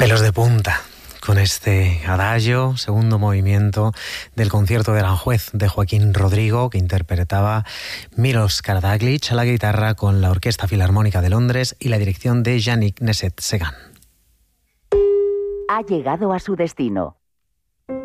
Pelos de punta con este adagio, segundo movimiento del concierto de Aranjuez de Joaquín Rodrigo, que interpretaba Milos Karadzic a la guitarra con la Orquesta Filarmónica de Londres y la dirección de Yannick Nézet-Séguin. Ha llegado a su destino.